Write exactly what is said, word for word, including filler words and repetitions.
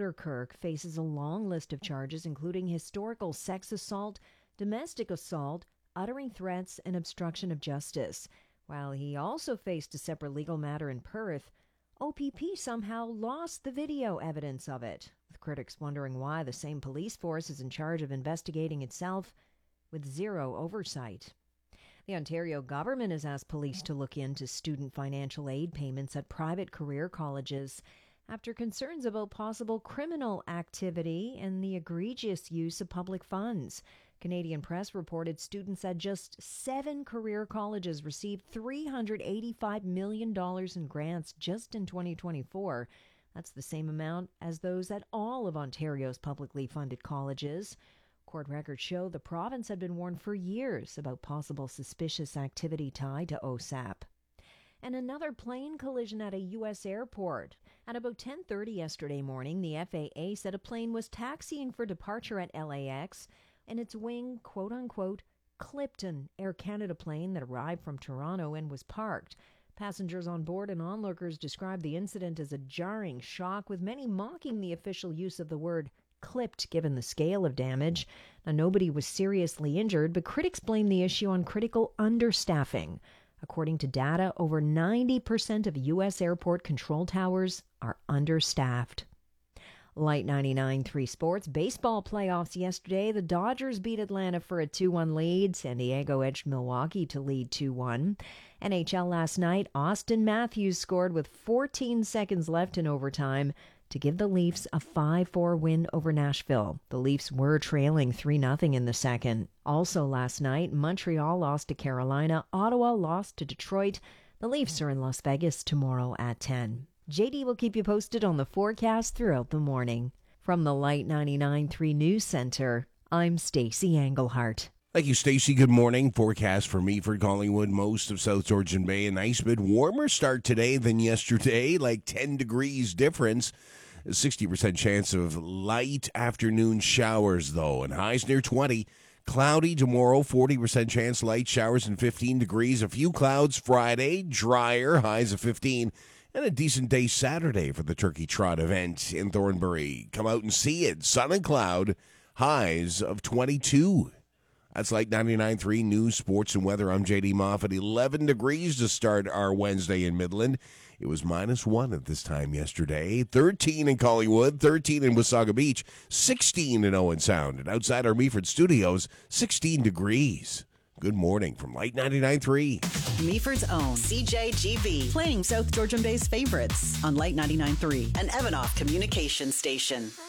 Outerkirk faces a long list of charges, including historical sex assault, domestic assault, uttering threats, and obstruction of justice. While he also faced a separate legal matter in Perth, O P P somehow lost the video evidence of it, with critics wondering why the same police force is in charge of investigating itself with zero oversight. The Ontario government has asked police to look into student financial aid payments at private career colleges after concerns about possible criminal activity and the egregious use of public funds. Canadian Press reported students at just seven career colleges received three hundred eighty-five million dollars in grants just in twenty twenty-four. That's the same amount as those at all of Ontario's publicly funded colleges. Court records show the province had been warned for years about possible suspicious activity tied to O S A P. And another plane collision at a U S airport. At about ten thirty yesterday morning, the F A A said a plane was taxiing for departure at L A X, and its wing, quote-unquote, clipped an Air Canada plane that arrived from Toronto and was parked. Passengers on board and onlookers described the incident as a jarring shock, with many mocking the official use of the word clipped given the scale of damage. Now, nobody was seriously injured, but critics blame the issue on critical understaffing. According to data, over ninety percent of U S airport control towers are understaffed. Light ninety-nine point three Sports. Baseball playoffs yesterday. The Dodgers beat Atlanta for a two one lead. San Diego edged Milwaukee to lead two one. N H L last night, Austin Matthews scored with fourteen seconds left in overtime to give the Leafs a five four win over Nashville. The Leafs were trailing three nothing in the second. Also last night, Montreal lost to Carolina. Ottawa lost to Detroit. The Leafs are in Las Vegas tomorrow at ten. J D will keep you posted on the forecast throughout the morning. From the Light ninety-nine point three News Center, I'm Stacey Englehart. Thank you, Stacey. Good morning. Forecast for Meaford, Collingwood, most of South Georgian Bay. A nice bit warmer start today than yesterday, like ten degrees difference. A sixty percent chance of light afternoon showers, though, and highs near twenty. Cloudy tomorrow, forty percent chance light showers and fifteen degrees. A few clouds Friday, drier, highs of fifteen. And a decent day Saturday for the Turkey Trot event in Thornbury. Come out and see it. Sun and cloud, highs of twenty-two. That's like ninety-nine point three News, Sports, and Weather. I'm J D Moffat. eleven degrees to start our Wednesday in Midland. It was minus one at this time yesterday. thirteen in Collingwood, thirteen in Wasaga Beach, sixteen in Owen Sound. And outside our Meaford studios, sixteen degrees. Good morning from Light ninety-nine point three. Meaford's own C J G B, playing South Georgian Bay's favorites on Light ninety-nine point three, an Evanoff communication station.